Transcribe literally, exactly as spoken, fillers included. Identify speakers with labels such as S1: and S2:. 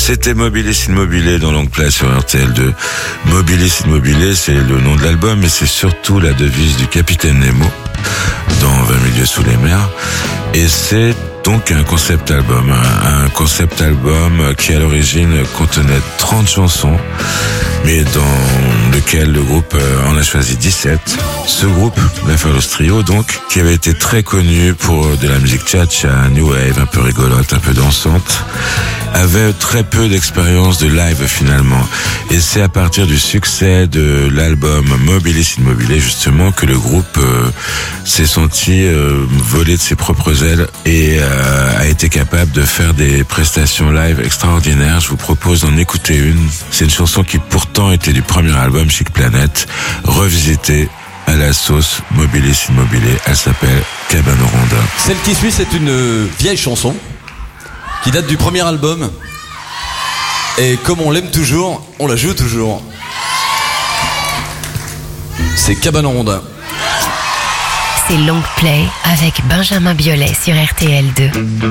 S1: C'était Mobilis Immobilier dans Longue Play sur R T L deux. Mobilis Immobilier, c'est le nom de l'album, mais c'est surtout la devise du Capitaine Nemo dans vingt milieux sous les mers. Et c'est donc un concept album, un, un concept album qui à l'origine contenait trente chansons, mais dans lequel le groupe en a choisi dix-sept. Ce groupe, la Fallos Trio donc, qui avait été très connu pour de la musique cha-cha, new wave, un peu rigolote, un peu dansante, avait très peu d'expérience de live finalement. Et c'est à partir du succès de l'album Mobilis Immobilier justement que le groupe euh, s'est senti euh, voler de ses propres ailes et euh, a été capable de faire des prestations live extraordinaires. Je vous propose d'en écouter une. C'est une chanson qui pourtant était du premier album Chic Planet, revisitée à la sauce Mobilis Immobilier. Elle s'appelle Cabane aux Rondins.
S2: Celle qui suit, c'est une vieille chanson qui date du premier album. Et comme on l'aime toujours, on la joue toujours. C'est Cabane aux Rondins.
S3: C'est Long Play avec Benjamin Biolay sur R T L deux.